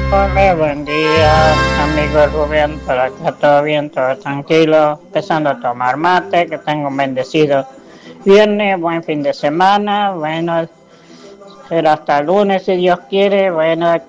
Hola, buen día, amigo Rubén, por acá todo bien, todo tranquilo, empezando a tomar mate, que tengo un bendecido viernes, buen fin de semana, bueno, será hasta el lunes si Dios quiere, bueno,